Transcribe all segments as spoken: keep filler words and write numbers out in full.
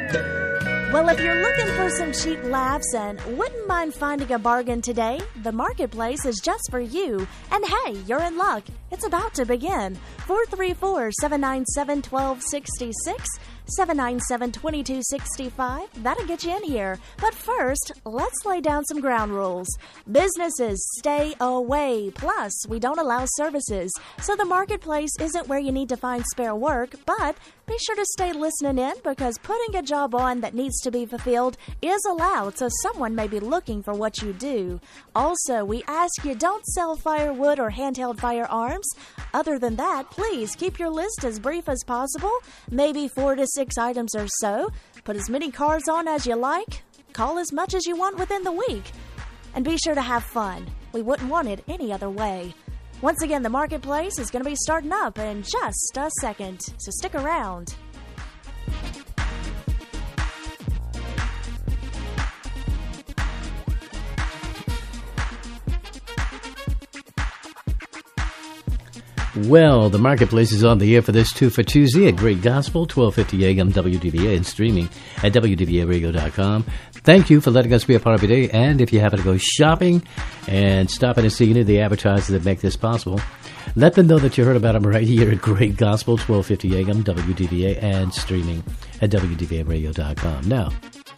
Well, if you're looking for some cheap laughs and wouldn't mind finding a bargain today, the Marketplace is just for you. And hey, you're in luck. It's about to begin. four three four, seven nine seven, one two six six, seven nine seven, two two six five. That'll get you in here. But first, let's lay down some ground rules. Businesses stay away. Plus, we don't allow services. So the Marketplace isn't where you need to find spare work, but be sure to stay listening in because putting a job on that needs to be fulfilled is allowed, so someone may be looking for what you do. Also, we ask you don't sell firewood or handheld firearms. Other than that, please keep your list as brief as possible, maybe four to six items or so. Put as many cars on as you like. Call as much as you want within the week. And be sure to have fun. We wouldn't want it any other way. Once again, the Marketplace is going to be starting up in just a second, so stick around. Well, the Marketplace is on the air for this two for Tuesday at Great Gospel, twelve fifty a.m. W D V A, and streaming at W D V A radio dot com. Thank you for letting us be a part of your day. And if you happen to go shopping and stop in and see any of the advertisers that make this possible, let them know that you heard about them right here at Great Gospel, twelve fifty a.m. W D V A, and streaming at W D V A radio dot com. Now,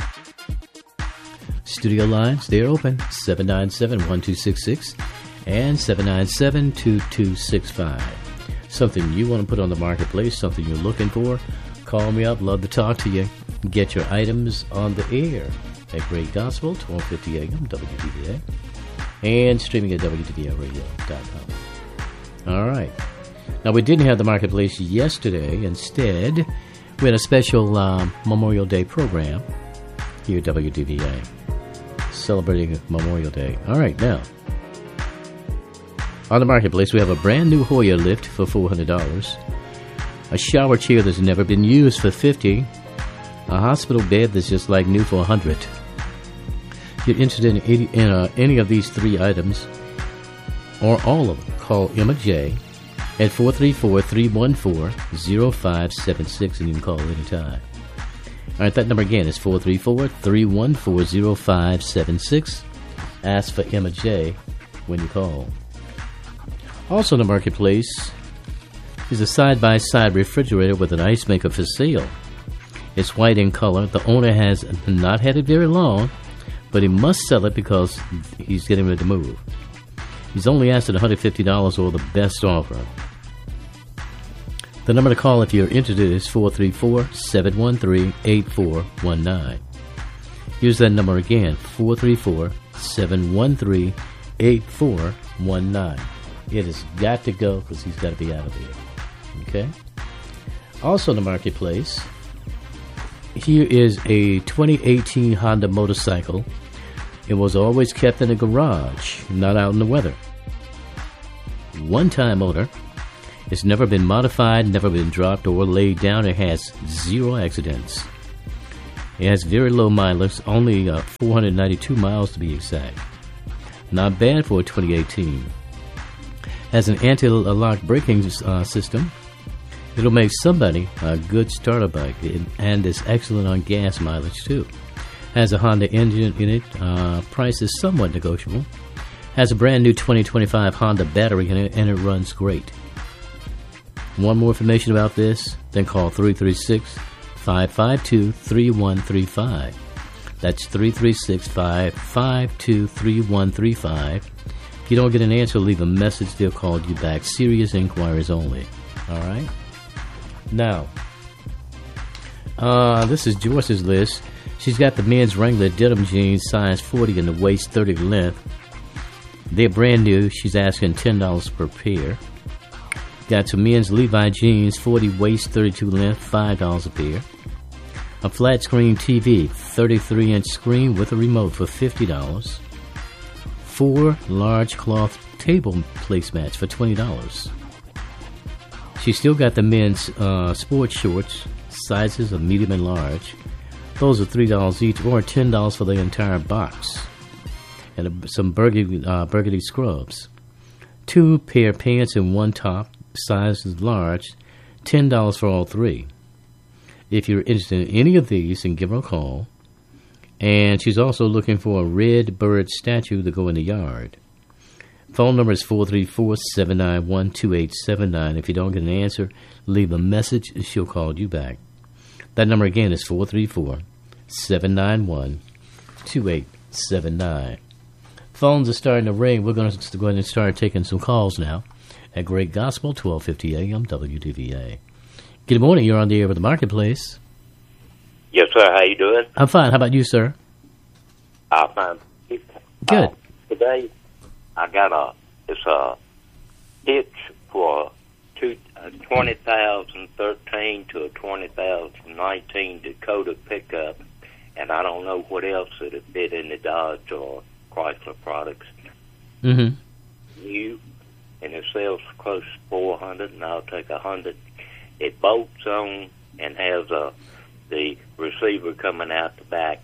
studio lines, they're open, seven nine seven, one two six six. And seven nine seven, two two six five. Something you want to put on the Marketplace, something you're looking for, call me up. Love to talk to you. Get your items on the air at Great Gospel, twelve fifty a.m. W D V A, and streaming at W D V A radio dot com. All right. Now, we didn't have the Marketplace yesterday. Instead, we had a special um, Memorial Day program here at W D V A, celebrating Memorial Day. All right, now, on the Marketplace, we have a brand new Hoyer lift for four hundred dollars, a shower chair that's never been used for fifty dollars, a hospital bed that's just like new for one hundred dollars. If you're interested in, any, in uh, any of these three items, or all of them, call Emma J at four three four, three one four, zero five seven six, and you can call anytime. All right, that number again is four three four, three one four, zero five seven six. Ask for Emma J when you call. Also in the Marketplace is a side-by-side refrigerator with an ice maker for sale. It's white in color. The owner has not had it very long, but he must sell it because he's getting ready to move. He's only asked at one hundred fifty dollars or the best offer. The number to call if you're interested is four three four, seven one three, eight four one nine. Here's that number again, four three four, seven one three, eight four one nine. It has got to go because he's got to be out of here. Okay? Also in the Marketplace, here is a twenty eighteen Honda motorcycle. It was always kept in a garage, not out in the weather. One-time owner. It's never been modified, never been dropped or laid down. It has zero accidents. It has very low mileage, only uh, four hundred ninety-two miles to be exact. Not bad for a twenty eighteen. Has an anti-lock braking uh, system. It'll make somebody a good starter bike, and is excellent on gas mileage too. Has a Honda engine in it. Uh, price is somewhat negotiable. Has a brand new twenty twenty-five Honda battery in it, and it runs great. Want more information about this? Then call three three six, five five two, three one three five. That's three three six, five five two, three one three five. If you don't get an answer, leave a message. They'll call you back. Serious inquiries only. All right? Now, uh, this is Joyce's list. She's got the men's Wrangler denim jeans, size forty in the waist, thirty length. They're brand new. She's asking ten dollars per pair. Got some men's Levi jeans, forty waist, thirty-two length, five dollars a pair. A flat screen T V, thirty-three inch screen with a remote for fifty dollars. Four large cloth table placemats for twenty dollars. She's still got the men's uh, sports shorts, sizes of medium and large. Those are three dollars each, or ten dollars for the entire box. And a, some burgundy, uh, burgundy scrubs. Two pair pants and one top, size is large, ten dollars for all three. If you're interested in any of these, then give her a call. And she's also looking for a red bird statue to go in the yard. Phone number is four three four, seven nine one, two eight seven nine. If you don't get an answer, leave a message. She'll call you back. That number again is four three four, seven nine one, two eight seven nine. Phones are starting to ring. We're going to go ahead and start taking some calls now at Great Gospel, twelve fifty A M, W D V A. Good morning. You're on the air with the Marketplace. Yes, sir. How you doing? I'm fine. How about you, sir? I'm fine. Good. Uh, today, I got a it's a hitch for a two, a twenty thousand thirteen to a twenty thousand nineteen Dakota pickup, and I don't know what else that would fit in the Dodge or Chrysler products. Mm-hmm. New, and it sells close to four hundred, and I'll take a hundred. It bolts on and has a the receiver coming out the back,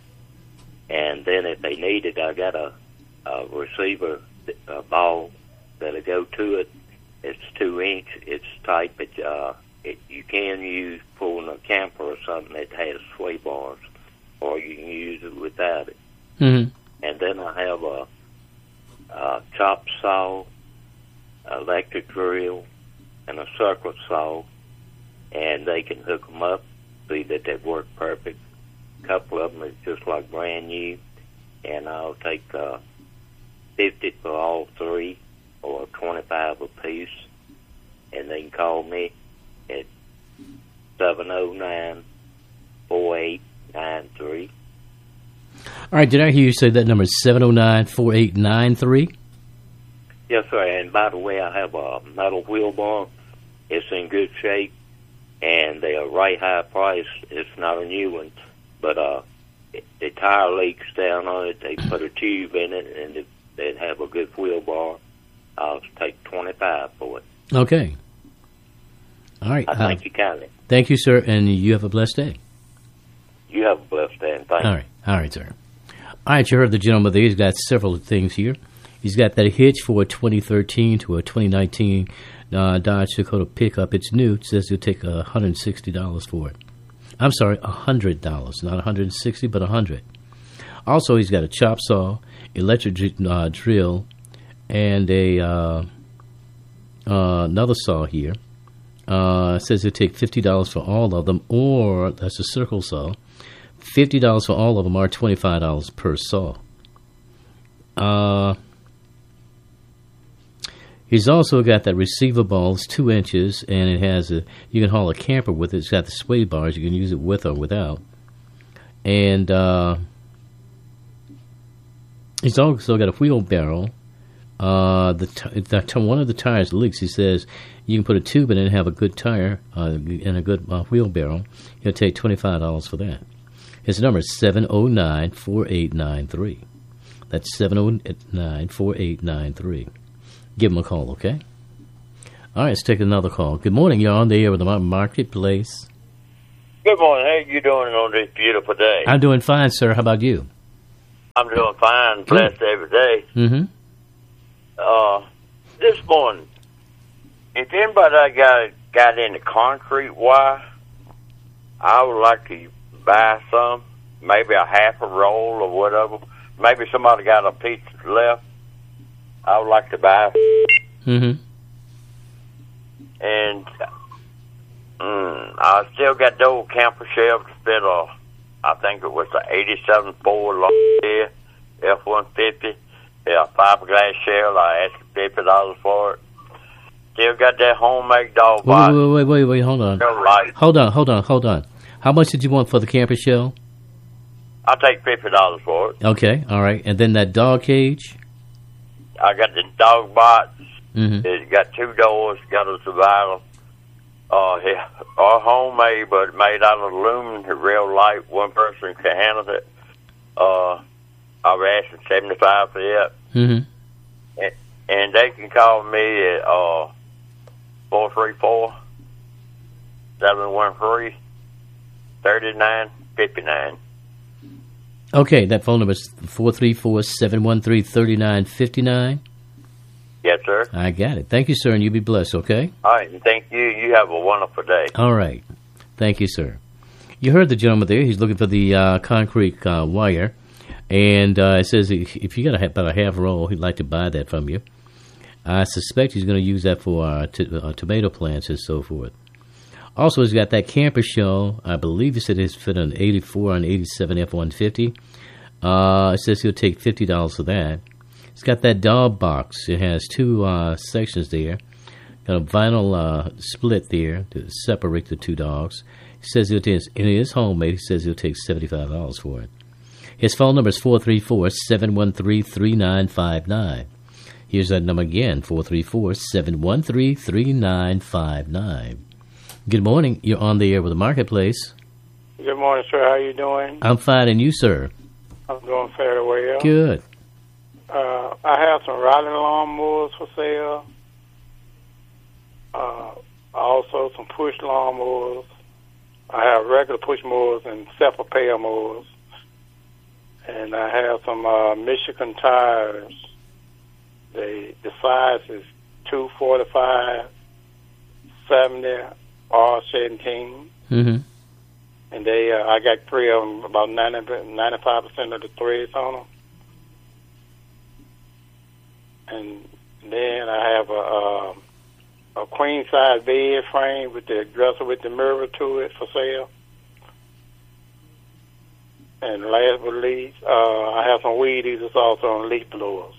and then if they need it, I got a, a receiver a ball that'll go to it. It's two inch. It's type. It, uh, it you can use pulling a camper or something that has sway bars, or you can use it without it. Mm-hmm. And then I have a, a chop saw, electric drill, and a circle saw, and they can hook them up, see that they work perfect. A couple of them is just like brand new, and I'll take uh, fifty for all three, or twenty-five a piece, and they can call me at seven oh nine, four eight nine three. All right, did I hear you say that number is seven oh nine, four eight nine three? Yes, sir, and by the way, I have a metal wheel bar. It's in good shape, and they are right high priced. It's not a new one, but uh, it, the tire leaks down on it. They put a tube in it, and it, they'd have a good wheel bar. I'll take twenty-five for it. Okay. All right. I thank uh, you kindly. Thank you, sir, and you have a blessed day. You have a blessed day, and thank All you. right. All right, sir. All right, you heard the gentleman there. He's got several things here. He's got that hitch for a twenty thirteen to a twenty nineteen uh, Dodge Dakota pickup. It's new. It says he'll take one hundred sixty dollars for it. I'm sorry, one hundred dollars. Not one hundred sixty dollars, but one hundred dollars. Also, he's got a chop saw, electric uh, drill, and a uh, uh, another saw here. Uh, it says he'll take fifty dollars for all of them, or that's a circle saw. fifty dollars for all of them, or twenty-five dollars per saw. Uh, he's also got that receiver ball. It's two inches, and it has a. You can haul a camper with it. It's got the sway bars. You can use it with or without. And uh, he's also got a wheelbarrow. Uh, the, t- the one of the tires leaks. He says you can put a tube in it and have a good tire uh, and a good uh, wheelbarrow. He'll take twenty-five dollars for that. His number is seven oh nine, four eight nine three. That's seven oh nine, four eight nine three. Give him a call, okay? All right, let's take another call. Good morning. You're on the air with the Marketplace. Good morning. How you doing on this beautiful day? I'm doing fine, sir. How about you? I'm doing fine. Blessed every day. Mm-hmm. Uh, this morning, if anybody got got into concrete wire, I would like to buy some, maybe a half a roll or whatever. Maybe somebody got a piece left. I would like to buy. Mm-hmm. And mm, I still got the old camper shell to fit a, I think it was the eighty-seven Ford long F one fifty. Yeah, fiberglass shell. I asked fifty dollars for it. Still got that homemade dog wait, body. Wait, wait, wait, wait, hold on. Hold on, hold on, hold on. How much did you want for the camper shell? I'll take fifty dollars for it. Okay, all right. And then that dog cage? I got the dog box. Mm-hmm. It's got two doors, got a survival. Uh, yeah, all homemade, but made out of aluminum, real light. One person can handle it. Uh, I was asking seventy-five for that. Mm-hmm. And, and they can call me at uh, four three four, seven one three, three nine five nine. Okay, that phone number is four three four, seven one three, three nine five nine. Yes, sir. I got it. Thank you, sir, and you be blessed, okay? All right, and thank you. You have a wonderful day. All right. Thank you, sir. You heard the gentleman there. He's looking for the uh, concrete uh, wire. And uh, it says if you got a, about a half roll, he'd like to buy that from you. I suspect he's going to use that for uh, t- uh, tomato plants and so forth. Also, he's got that camper shell. I believe he said it's fit an eighty-four and eighty-seven F one fifty. Uh, it says he'll take fifty dollars for that. It's got that dog box. It has two uh, sections there. Got a vinyl uh, split there to separate the two dogs. He says he'll take, and it is homemade. He says he'll take seventy-five dollars for it. His phone number is four three four, seven one three, three nine five nine. Here's that number again, four three four, seven one three, three nine five nine. Good morning. You're on the air with the Marketplace. Good morning, sir. How you doing? I'm fine, and you, sir? I'm doing fairly well. Good. Uh, I have some riding lawnmowers for sale. Uh, also some push lawnmowers. I have regular push mowers and self-propel mowers. And I have some uh, Michigan tires. They, the size is two forty-five, seventy, R seventeen. Mm-hmm. And they, uh, I got three of them, about ninety, ninety-five percent of the threads on them. And then I have a, a, a queen-size bed frame with the dresser with the mirror to it for sale. And last but least, uh, I have some weed eaters also on leaf blowers.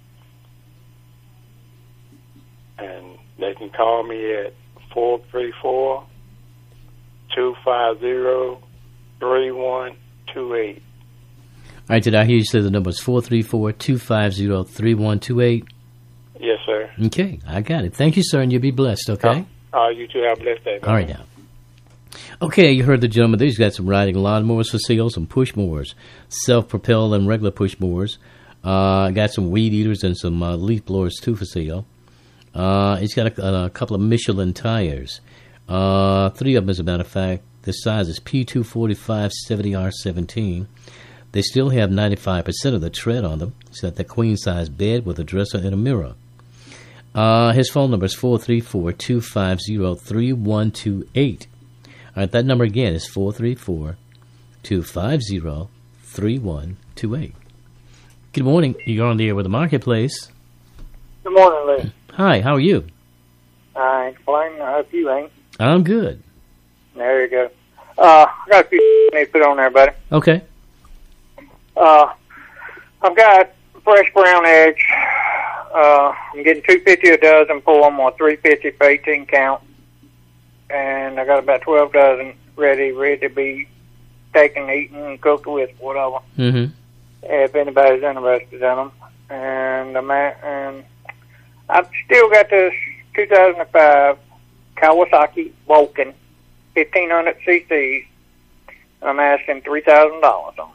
And they can call me at four three four, two five zero, three one two eight. All right, did I hear you say the number is four three four, two five zero, three one two eight? Yes, sir. Okay, I got it. Thank you, sir, and you'll be blessed, okay? Uh, uh, you two have a blessed day. All right, now. Okay, you heard the gentleman there. He's got some riding lawnmowers for sale, some push mowers, self-propelled and regular push mowers. Uh, got some weed eaters and some uh, leaf blowers, too, for sale. Uh, he's got a, a couple of Michelin tires. Uh, three of them, as a matter of fact. The size is P two forty-five, seventy R seventeen. They still have ninety-five percent of the tread on them. He's got that queen-size bed with a dresser and a mirror. Uh, his phone number is four three four, two five zero, three one two eight. All right, that number again is four three four, two five zero, three one two eight. Good morning. You're on the air with the Marketplace. Good morning, Lee. Hi, how are you? I ain't complaining. I hope you ain't. I'm good. There you go. Uh, I got a few I need to put on there, buddy. Okay. Uh, I've got fresh brown eggs. Uh, I'm getting two fifty a dozen for them, or three fifty for eighteen count. And I got about twelve dozen ready, ready to be taken, eaten, and cooked with, whatever. Mm-hmm. If anybody's interested in them. And I'm at, and I've still got this two thousand five Kawasaki Vulcan, fifteen hundred c c, and I'm asking three thousand dollars on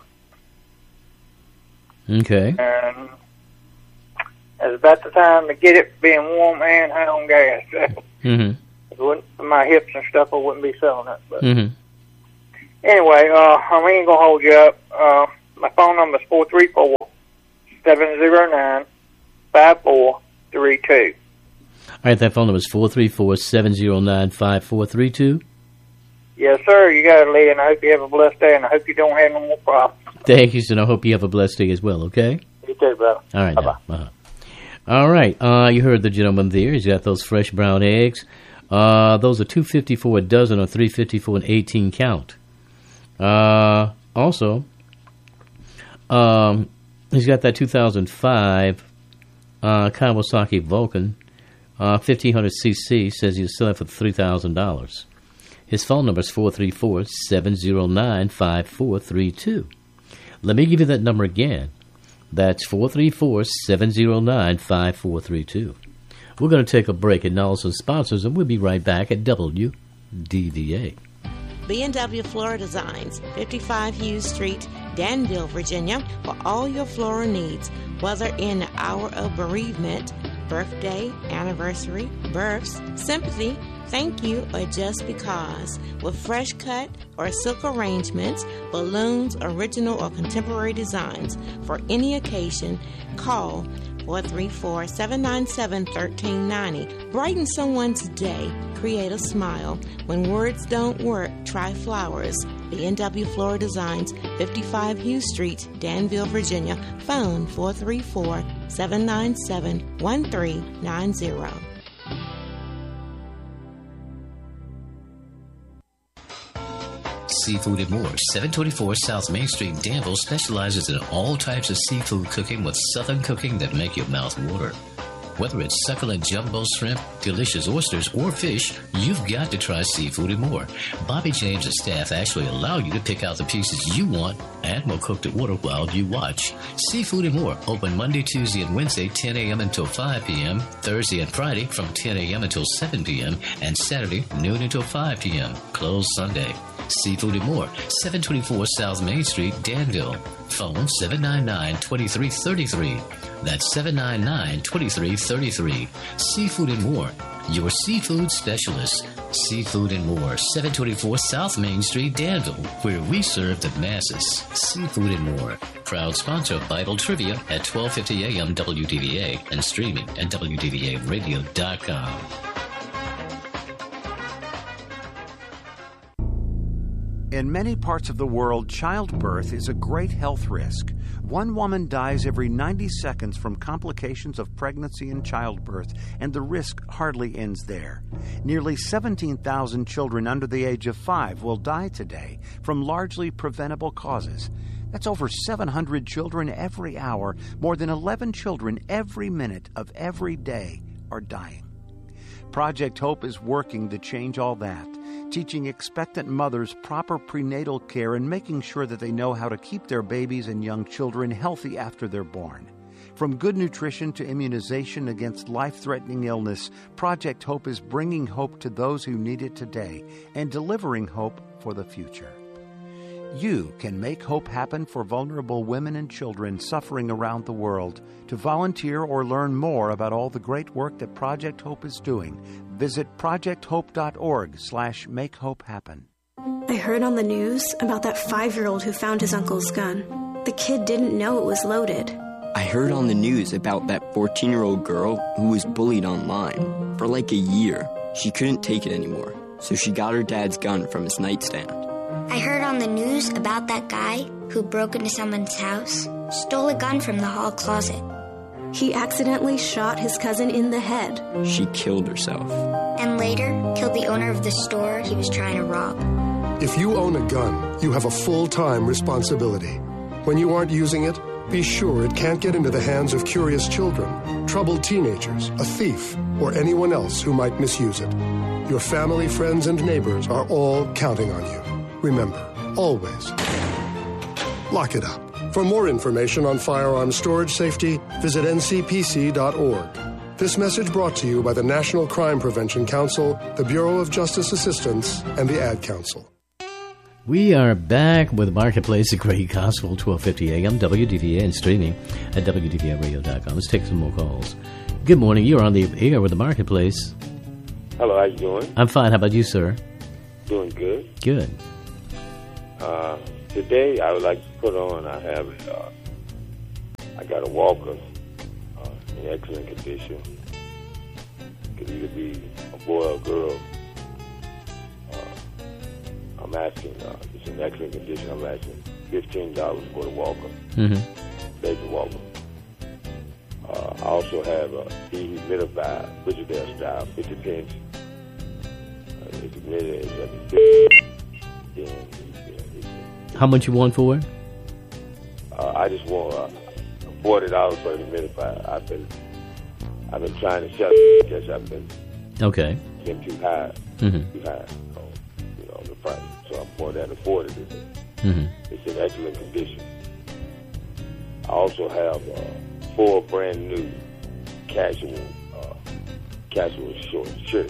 it. Okay. And it's about the time to get it being warm and high on gas. Mm-hmm. It wouldn't, for my hips and stuff, I wouldn't be selling it. But Mm-hmm. anyway, uh, I ain't going to hold you up. Uh, my phone number is four three four, seven zero nine, five four three two. All right, that phone number is four three four, seven zero nine, five four three two. Yes, sir. You got it, Lee, and I hope you have a blessed day, and I hope you don't have no more problems. Thank you, sir. I hope you have a blessed day as well, okay? You too, brother. All right. Bye-bye. Now. Uh-huh. All right. Uh, you heard the gentleman there. He's got those fresh brown eggs. Uh, those are two fifty for a dozen, or three fifty for an eighteen count. Uh, also, um, he's got that two thousand five uh, Kawasaki Vulcan, uh, fifteen hundred c c. Says he'll sell it for three thousand dollars. His phone number is four three four, seven zero nine, five four three two. Let me give you that number again. That's four three four, seven zero nine, five four three two. We're going to take a break and acknowledge some sponsors, and we'll be right back at W D V A. B and W Floral Designs, fifty-five Hughes Street, Danville, Virginia, for all your floral needs, whether in the hour of bereavement, birthday, anniversary, births, sympathy, thank you, or just because. With fresh cut or silk arrangements, balloons, original or contemporary designs for any occasion, call four three four, seven nine seven, one three nine zero. Brighten someone's day. Create a smile. When words don't work, try flowers. B and W Floral Designs, fifty-five Hughes Street, Danville, Virginia. Phone four three four, seven nine seven, one three nine zero. Seafood and More, seven twenty-four South Main Street, Danville, specializes in all types of seafood cooking with southern cooking that make your mouth water. Whether it's succulent jumbo shrimp, delicious oysters, or fish, you've got to try Seafood and More. Bobby James and staff actually allow you to pick out the pieces you want and will cook the order while you watch. Seafood and More, open Monday, Tuesday, and Wednesday, ten a.m. until five p.m., Thursday and Friday from ten a.m. until seven p.m., and Saturday, noon until five p.m., closed Sunday. Seafood and More, seven twenty-four South Main Street, Danville. Phone seven nine nine, two three three three. That's seven nine nine, two three three three. Seafood and More, your seafood specialist. Seafood and More, seven twenty-four South Main Street, Danville, where we serve the masses. Seafood and More, proud sponsor of Bible Trivia at twelve fifty a.m. W D V A and streaming at W D V A radio dot com. In many parts of the world, childbirth is a great health risk. One woman dies every ninety seconds from complications of pregnancy and childbirth, and the risk hardly ends there. Nearly seventeen thousand children under the age of five will die today from largely preventable causes. That's over seven hundred children every hour. More than eleven children every minute of every day are dying. Project Hope is working to change all that, teaching expectant mothers proper prenatal care and making sure that they know how to keep their babies and young children healthy after they're born. From good nutrition to immunization against life-threatening illness, Project Hope is bringing hope to those who need it today and delivering hope for the future. You can make hope happen for vulnerable women and children suffering around the world. To volunteer or learn more about all the great work that Project Hope is doing, visit project hope dot org slash make hope happen. I heard on the news about that five-year-old who found his uncle's gun. The kid didn't know it was loaded. I heard on the news about that fourteen-year-old girl who was bullied online. For like a year, she couldn't take it anymore, so she got her dad's gun from his nightstand. I heard on the news about that guy who broke into someone's house, stole a gun from the hall closet. He accidentally shot his cousin in the head. She killed herself. And later, killed the owner of the store he was trying to rob. If you own a gun, you have a full-time responsibility. When you aren't using it, be sure it can't get into the hands of curious children, troubled teenagers, a thief, or anyone else who might misuse it. Your family, friends, and neighbors are all counting on you. Remember, always, lock it up. For more information on firearm storage safety, visit N C P C dot org. This message brought to you by the National Crime Prevention Council, the Bureau of Justice Assistance, and the Ad Council. We are back with Marketplace at Great Gospel, twelve fifty a.m., W D V A, and streaming at W D V A radio dot com. Let's take some more calls. Good morning. You're on the air with the Marketplace. Hello, how you doing? I'm fine. How about you, sir? Doing good. Good. Uh, today, I would like to put on, I have a, uh, I got a walker uh, in excellent condition. Could either be a boy or a girl. Uh, I'm asking, uh, it's in excellent condition, I'm asking fifteen dollars for the walker, mm-hmm. baby walker. Uh, I also have a dehumidifier, Frigidaire style, fifty pence. Uh, it's admitted it's at the fifty. How much you want for it? Uh, I just want uh, forty dollars for the humidifier. I've been, I've been trying to shut it. Guess I've been, okay, been too high, mm-hmm. too high, on, you know, on the price. So I'm more than afforded it. Mm-hmm. It's in excellent condition. I also have uh, four brand new casual, uh, casual short shirts.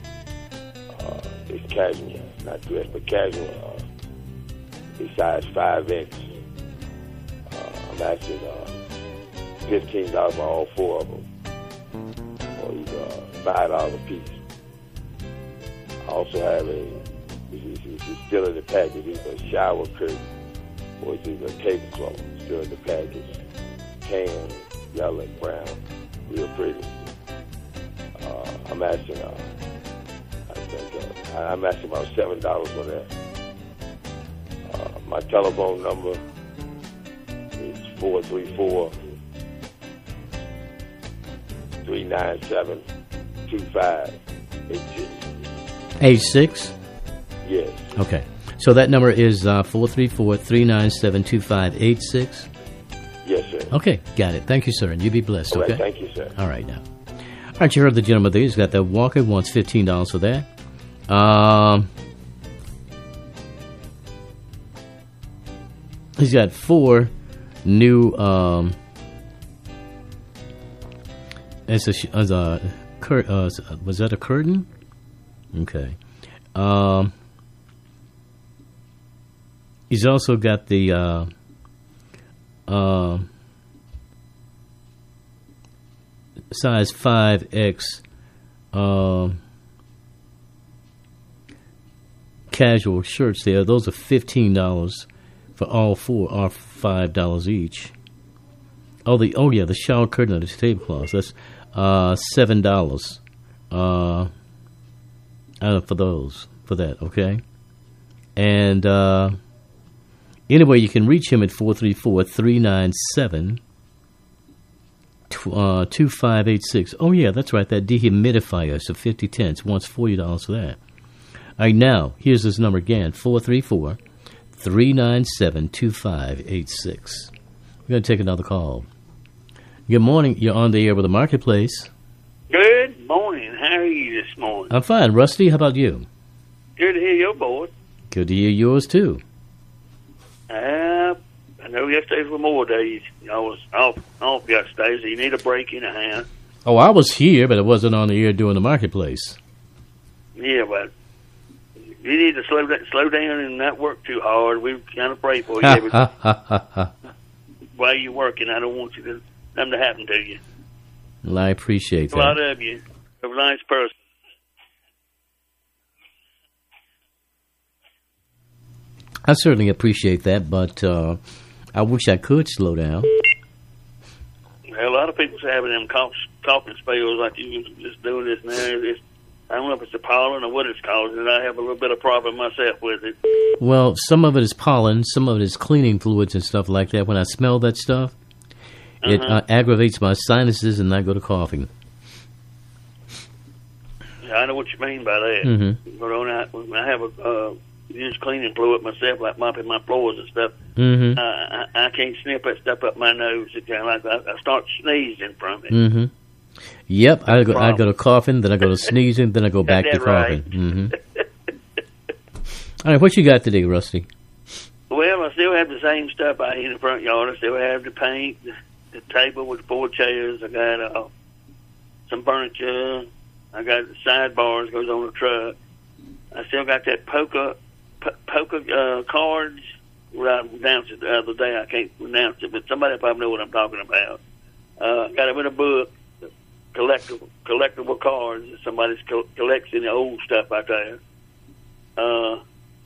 Uh, it's casual, not dress, but casual. Uh, It's size five X. Uh, I'm asking uh, fifteen dollars for all four of them, or either uh, five dollars a piece. I also have a, it's, it's, it's still in the package, either a shower curtain or it's either a tablecloth, still in the package. Tan, yellow, and brown, real pretty. Uh, I'm asking, uh, I think, uh, I'm asking about seven dollars for that. my telephone number is four three four, three nine seven, two five eight six. Eight six? Yes. Okay. So that number is uh, four three four, three nine seven, two five eight six? Yes, sir. Okay, got it. Thank you, sir, and you be blessed, All right, okay? thank you, sir. All right, now. All right, you heard the gentleman there. He's got that Walker, wants fifteen dollars for that. Um, he's got four new, um, it's a, as a cur- uh, was that a curtain? Okay. Um, he's also got the, uh, uh, size five X, um, casual shirts there. Those are fifteen dollars for all four, or five dollars each. Oh, the oh yeah, the shower curtain and the tablecloths. That's uh, seven dollars. Uh, uh, for those for that, okay. And uh, anyway, you can reach him at four three four, three nine seven, two five eight six. Oh yeah, that's right. That dehumidifier, so fifty tenths, wants forty dollars for that. All right, now here's his number again: four three four, three nine seven, two five eight six. We're going to take another call. Good morning. You're on the air with the Marketplace. Good morning. How are you this morning? I'm fine. Rusty, how about you? Good to hear your voice. Good to hear yours, too. Uh, I know yesterday was more days. I was off, off yesterday, so you need a break in a hand. Oh, I was here, but I wasn't on the air doing the Marketplace. Yeah, but you need to slow, slow down and not work too hard. We kind of pray for you every while you're working. I don't want you to something to happen to you. Well, I appreciate A lot that. of you. You're a nice person. I certainly appreciate that, but uh, I wish I could slow down. A lot of people's having them cough, coughing spells like you just doing this now. It's, I don't know if it's the pollen or what it's causing it. I have a little bit of problem myself with it. Well, some of it is pollen, some of it is cleaning fluids and stuff like that. When I smell that stuff, it Uh-huh. uh, aggravates my sinuses and I go to coughing. I know what you mean by that. Mhm. But when I, when I have a uh, use cleaning fluid myself, like mopping my floors and stuff, Mhm. uh, I, I can't snip that stuff up my nose. It kind of like I, I start sneezing from it. Mm-hmm. Yep, I go, I problem. go to coughing, then I go to sneezing, then I go back to That's right. coughing. Mm-hmm. All right, what you got today, Rusty? Well, I still have the same stuff out here in the front yard. I still have the paint, the, the table with the four chairs. I got uh, some furniture. I got the sidebars goes on the truck. I still got that poker p- poker uh, cards. Well, I announced it the other day. I can't pronounce it, but somebody probably know what I'm talking about. Uh, got it in a book. Collectible collectible cards. Somebody's co- collecting the old stuff out there. Uh,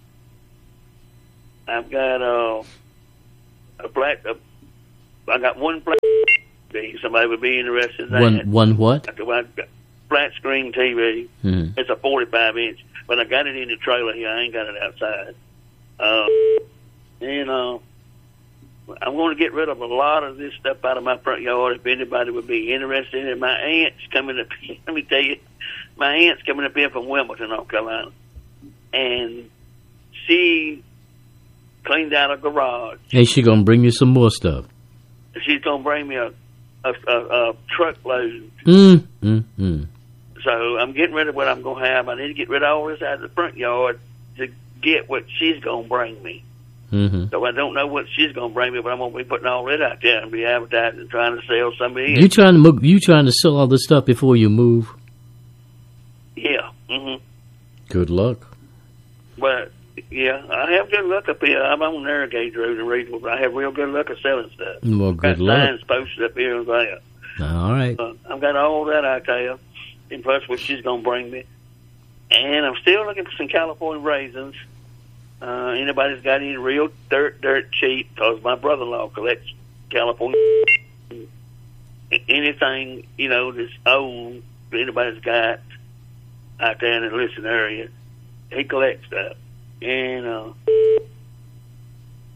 I've got uh, a black. Uh, I got one black. Somebody would be interested in that. One, one what? I've got flat screen T V. Mhm. It's a forty-five inch, but I got it in the trailer here. I ain't got it outside. Uh, and uh, I'm going to get rid of a lot of this stuff out of my front yard if anybody would be interested in it. My aunt's coming up, let me tell you, my aunt's coming up here from Wilmington, North Carolina, and she cleaned out a garage. Ain't she going to bring you some more stuff? She's going to bring me a, a, a, a truckload. Mm, mm, mm. So I'm getting rid of what I'm going to have. I need to get rid of all this out of the front yard to get what she's going to bring me. Mm-hmm. So I don't know what she's going to bring me, but I'm going to be putting all that out there and be advertising and trying to sell somebody You trying to mo- you trying to sell all this stuff before you move? Yeah. Mm-hmm. Good luck. But, yeah, I have good luck up here. I'm on Narrow Gauge Road in Reedville. I have real good luck of selling stuff. Well, good got luck. signs posted up here and there. All right. Uh, I've got all that out there, and plus what she's going to bring me. And I'm still looking for some California raisins. Uh, anybody's got any real dirt, dirt cheap, because my brother-in-law collects California. Anything, you know, that's old, anybody's got out there in the listening area, he collects stuff. And uh,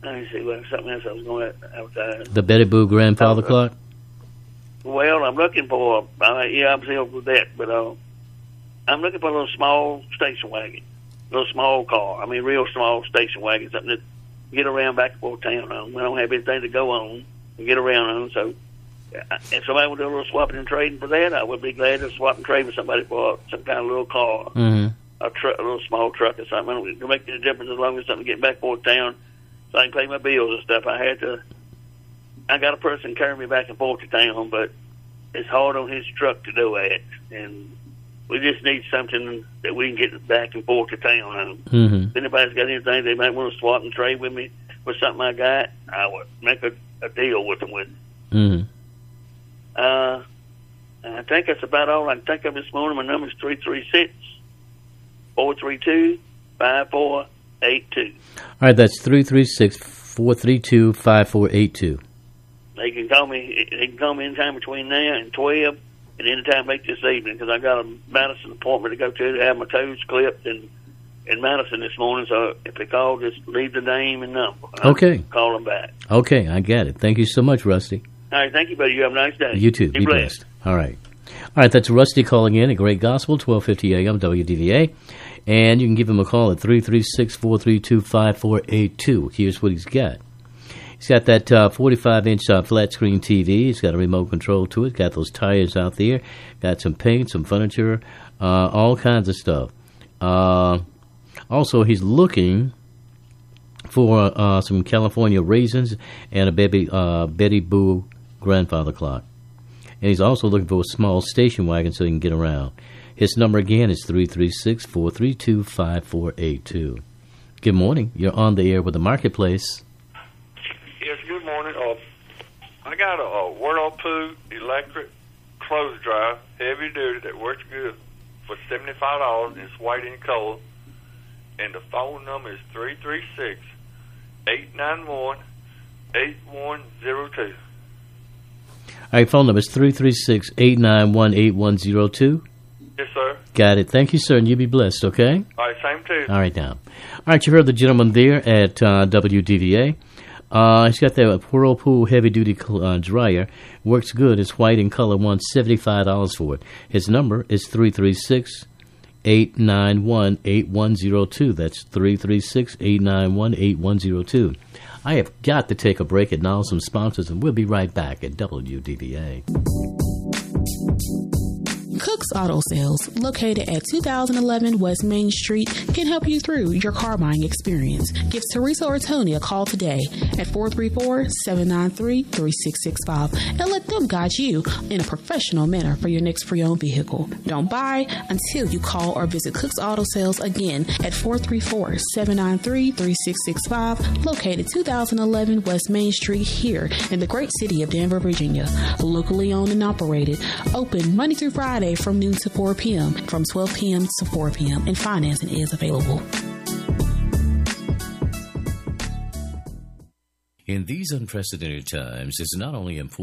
let me see what something else I was going to advertise. The Betty Boo grandfather uh, clock? Well, I'm looking for, uh, yeah, I'm still with that, but uh, I'm looking for a little small station wagon, a little small car. I mean, real small station wagon, something that get around back and forth town on. We don't have anything to go on and get around on, so if somebody would do a little swapping and trading for that, I would be glad to swap and trade with somebody for some kind of little car, mm-hmm. a truck, a little small truck or something. It don't make any difference as long as something getting back and forth town, so I can pay my bills and stuff. I had to. I got a person carrying me back and forth to town, but it's hard on his truck to do that, and we just need something that we can get back and forth to town on. Mm-hmm. If anybody's got anything they might want to swap and trade with me for something I got, I would make a, a deal with them with. Mm-hmm. Uh, I think that's about all I can think of this morning. My number is three three six, four three two, five four eight two. All right, that's three three six, four three two, five four eight two. They can call me. They can call me anytime between now and twelve, and anytime late this evening, because I got a Madison appointment to go to to have my toes clipped in in Madison this morning. So if they call, just leave the name and number. I'll okay. Call them back. Okay, I got it. Thank you so much, Rusty. All right, thank you, buddy. You have a nice day. You too. Be, Be blessed. blessed. All right. All right, that's Rusty calling in at Great Gospel, twelve fifty a.m. W D V A. And you can give him a call at three three six, four three two, five four eight two. Here's what he's got. He's got that uh, forty-five inch uh, flat screen T V. He's got a remote control to it. Got those tires out there. Got some paint, some furniture, uh, all kinds of stuff. Uh, also, he's looking for uh, some California raisins and a baby uh, Betty Boo grandfather clock. And he's also looking for a small station wagon so he can get around. His number again is three three six, four three two, five four eight two. Good morning. You're on the air with the Marketplace. Yes, good morning. Uh, I got a, a Whirlpool electric clothes dryer, heavy duty, that works good for seventy-five dollars, and it's white in color. And the phone number is three three six, eight nine one, eight one zero two. All right, phone number is three three six, eight nine one, eight one zero two. Yes, sir. Got it. Thank you, sir, and you be blessed, okay? All right, same too. All right, now. All right, you heard the gentleman there at uh, W D V A. Uh, he's got that Whirlpool heavy-duty uh, dryer. Works good. It's white in color. Wants seventy-five dollars for it. His number is three three six, eight nine one, eight one zero two. That's three three six, eight nine one, eight one zero two. I have got to take a break and now some sponsors, and we'll be right back at W D V A. Cook's Auto Sales, located at two thousand eleven West Main Street, can help you through your car buying experience. Give Teresa or Tony a call today at four three four, seven nine three, three six six five and let them guide you in a professional manner for your next pre-owned vehicle. Don't buy until you call or visit Cook's Auto Sales again at four three four, seven nine three, three six six five, located two thousand eleven West Main Street here in the great city of Danville, Virginia. Locally owned and operated, open Monday through Friday from noon to four p.m., from twelve p.m. to four p.m., and financing is available. In these unprecedented times, it's not only important